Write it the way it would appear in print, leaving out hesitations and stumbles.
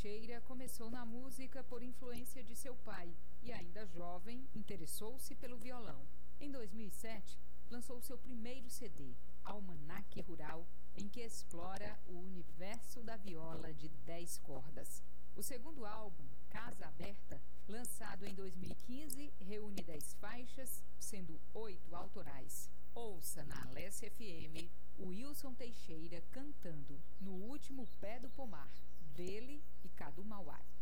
Teixeira começou na música por influência de seu pai e, ainda jovem, interessou-se pelo violão. Em 2007, lançou seu primeiro CD, Almanaque Rural, em que explora o universo da viola de 10 cordas. O segundo álbum, Casa Aberta, lançado em 2015, reúne 10 faixas, sendo 8 autorais. Ouça na Alessia FM o Wilson Teixeira cantando No Último Pé do Pomar, dele e Cadu Mauá.